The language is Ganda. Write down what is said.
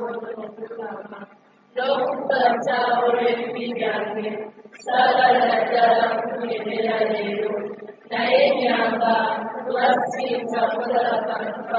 लोकचा ओळखी द्यावे सगळ्याच्या केलेला देऊ नैन्यांबा तुलसीचा